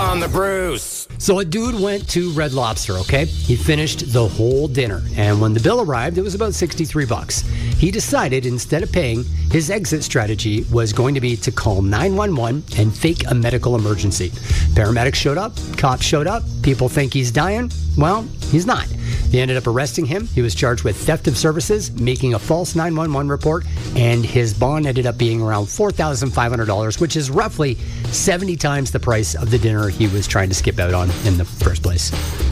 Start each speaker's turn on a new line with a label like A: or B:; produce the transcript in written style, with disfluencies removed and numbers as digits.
A: on the Bruce.
B: So a dude went to Red Lobster, okay? He finished the whole dinner, and when the bill arrived, it was about $63. He decided instead of paying, his exit strategy was going to be to call 911 and fake a medical emergency. Paramedics showed up, cops showed up, people think he's dying. Well, he's not. They ended up arresting him. He was charged with theft of services, making a false 911 report, and his bond ended up being around $4,500, which is roughly 70 times the price of the dinner he was trying to skip out on in the first place.